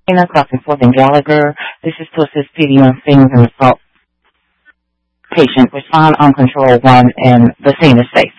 Dana Crossing Fourth and Gallagher. This is to assist PD on stings and assault patient. Respond on control 1 and the scene is safe.